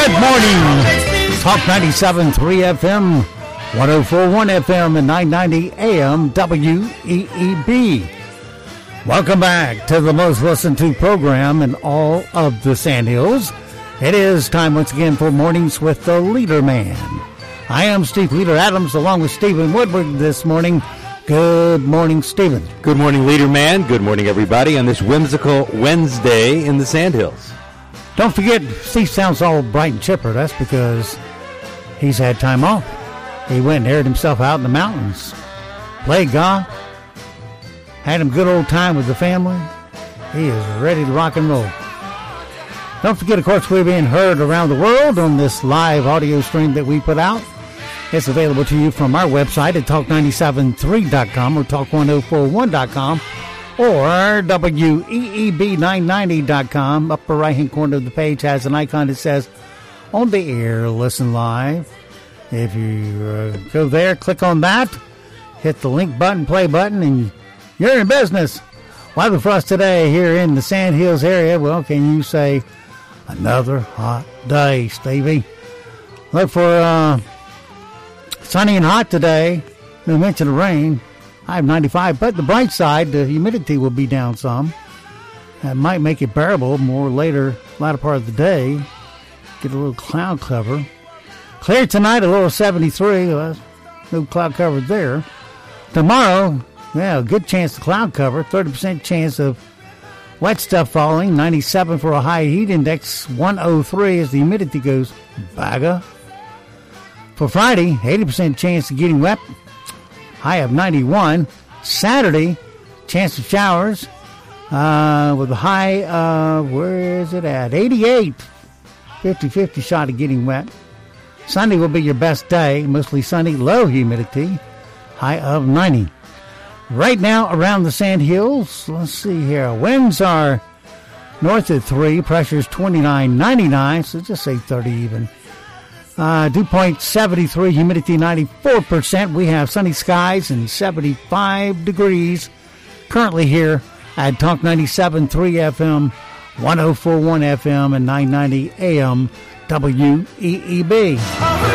Good morning. Talk 97.3 FM, 104.1 FM, and 990 AM WEEB. Welcome back to the most listened to program in all of the Sandhills. It is time once again for Mornings with the Leader Man. I am Steve Leader Adams along with Stephen Woodward this morning. Good morning, Stephen. Good morning, Leader Man. Good morning, everybody, on this whimsical Wednesday in the Sandhills. Don't forget, Steve sounds all bright and chipper. That's because he's had time off. He went and aired himself out in the mountains, played golf, had him good old time with the family. He is ready to rock and roll. Don't forget, of course, we're being heard around the world on this live audio stream that we put out. It's available to you from our website at talk973.com or talk1041.com. or WEEB990.com. Upper right-hand corner of the page has an icon that says, on the air, listen live. If you go there, click on that, hit the link button, play button, and you're in business. Weather for us today here in the Sandhills area. Well, can you say another hot day, Stevie? Look for sunny and hot today. No mention of rain. I have 95, but the bright side, the humidity will be down some. That might make it bearable more later part of the day. Get a little cloud cover. Clear tonight, a little 73. Well, no cloud cover there. Tomorrow, a good chance of cloud cover. 30% chance of wet stuff falling. 97 for a high heat index. 103 as the humidity goes bagga. For Friday, 80% chance of getting wet. High of 91. Saturday, chance of showers with a high, where is it at? 88. 50-50 shot of getting wet. Sunday will be your best day. Mostly sunny, low humidity. High of 90. Right now around the Sandhills, let's see here. Winds are north at 3. Pressure's 29.99, so just say 30 even. Dew point 73, humidity 94%. We have sunny skies and 75 degrees currently here at Talk 97.3 FM, 104.1 FM, and 990 AM WEEB.